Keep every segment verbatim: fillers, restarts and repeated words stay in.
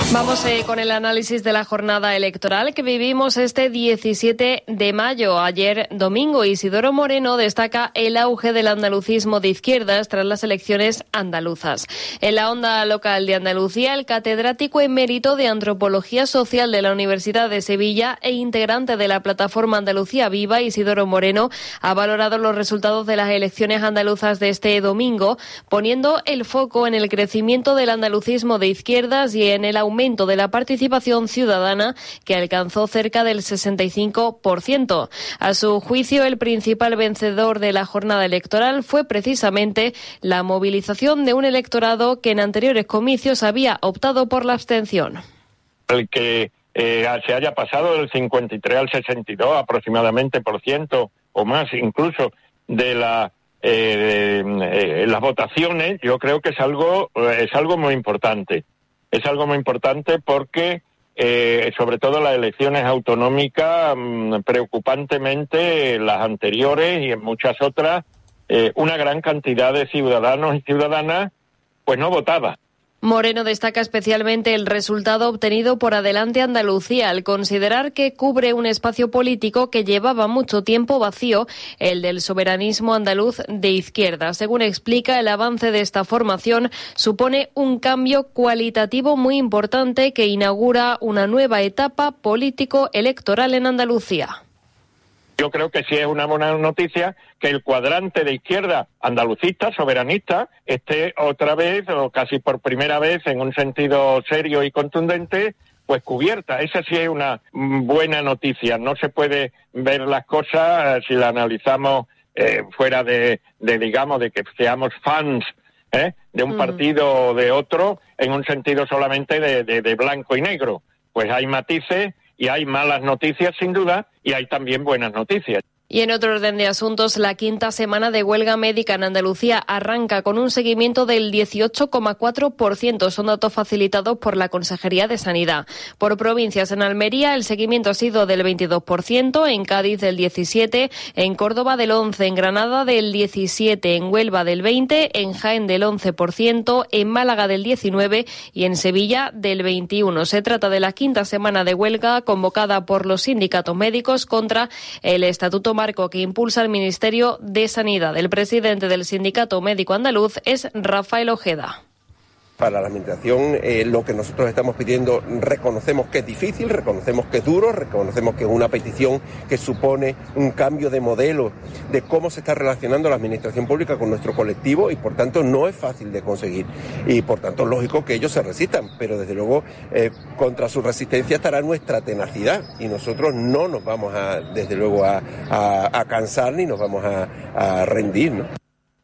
Vamos eh, con el análisis de la jornada electoral que vivimos este diecisiete de mayo. Ayer domingo, Isidoro Moreno destaca el auge del andalucismo de izquierdas tras las elecciones andaluzas. En la onda local de Andalucía, el catedrático emérito de Antropología Social de la Universidad de Sevilla e integrante de la plataforma Andalucía Viva, Isidoro Moreno, ha valorado los resultados de las elecciones andaluzas de este domingo, poniendo el foco en el crecimiento del andalucismo de izquierdas y en el aumento de la participación ciudadana, que alcanzó cerca del sesenta y cinco por ciento. A su juicio, el principal vencedor de la jornada electoral fue precisamente la movilización de un electorado que en anteriores comicios había optado por la abstención. El que eh, se haya pasado del cincuenta y tres al sesenta y dos aproximadamente por ciento o más incluso de la eh, eh, las votaciones, yo creo que es algo es algo muy importante. Es algo muy importante porque, eh, sobre todo las elecciones autonómicas, mmm, preocupantemente las anteriores y en muchas otras, eh, una gran cantidad de ciudadanos y ciudadanas pues no votaba. Moreno destaca especialmente el resultado obtenido por Adelante Andalucía, al considerar que cubre un espacio político que llevaba mucho tiempo vacío, el del soberanismo andaluz de izquierda. Según explica, el avance de esta formación supone un cambio cualitativo muy importante que inaugura una nueva etapa político-electoral en Andalucía. Yo creo que sí es una buena noticia que el cuadrante de izquierda andalucista, soberanista, esté otra vez, o casi por primera vez, en un sentido serio y contundente, pues cubierta. Esa sí es una buena noticia. No se puede ver las cosas eh, si la analizamos eh, fuera de, de, digamos, de que seamos fans ¿eh? de un uh-huh. partido o de otro, en un sentido solamente de, de, de blanco y negro. Pues hay matices. Y hay malas noticias, sin duda, y hay también buenas noticias. Y en otro orden de asuntos, la quinta semana de huelga médica en Andalucía arranca con un seguimiento del dieciocho coma cuatro por ciento. Son datos facilitados por la Consejería de Sanidad. Por provincias, en Almería el seguimiento ha sido del veintidós por ciento, en Cádiz del diecisiete por ciento, en Córdoba del once por ciento, en Granada del diecisiete por ciento, en Huelva del veinte por ciento, en Jaén del once por ciento, en Málaga del diecinueve por ciento y en Sevilla del veintiuno por ciento. Se trata de la quinta semana de huelga convocada por los sindicatos médicos contra el Estatuto marco que impulsa el Ministerio de Sanidad. El presidente del Sindicato Médico Andaluz es Rafael Ojeda. Para la Administración, eh, lo que nosotros estamos pidiendo, reconocemos que es difícil, reconocemos que es duro, reconocemos que es una petición que supone un cambio de modelo de cómo se está relacionando la Administración Pública con nuestro colectivo y por tanto no es fácil de conseguir y por tanto es lógico que ellos se resistan, pero desde luego eh, contra su resistencia estará nuestra tenacidad y nosotros no nos vamos a, desde luego a, a, a cansar ni nos vamos a, a rendir, ¿no?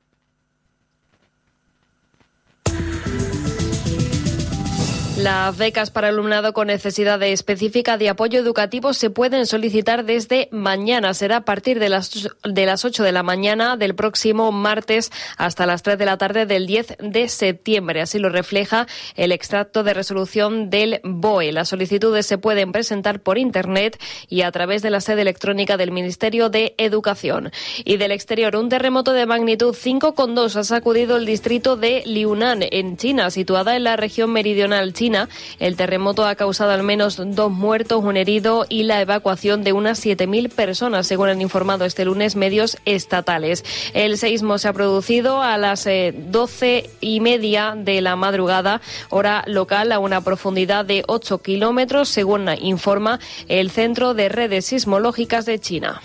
Las becas para alumnado con necesidad específica de apoyo educativo se pueden solicitar desde mañana. Será a partir de las, de las ocho de la mañana del próximo martes hasta las tres de la tarde del diez de septiembre. Así lo refleja el extracto de resolución del B O E. Las solicitudes se pueden presentar por Internet y a través de la sede electrónica del Ministerio de Educación. Y del exterior, un terremoto de magnitud cinco coma dos ha sacudido el distrito de Liunan, en China, situada en la región meridional china. El terremoto ha causado al menos dos muertos, un herido y la evacuación de unas siete mil personas, según han informado este lunes medios estatales. El seísmo se ha producido a las eh, doce y media de la madrugada, hora local, a una profundidad de ocho kilómetros, según informa el Centro de Redes Sismológicas de China.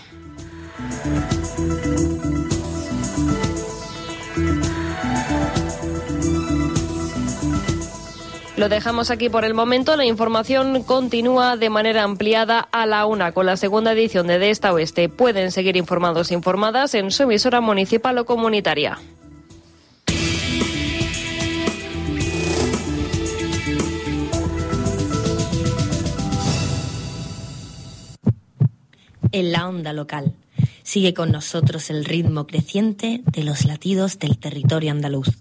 Lo dejamos aquí por el momento. La información continúa de manera ampliada a la una con la segunda edición de De Este a Oeste. Pueden seguir informados e informadas en su emisora municipal o comunitaria. En la onda local. Sigue con nosotros el ritmo creciente de los latidos del territorio andaluz.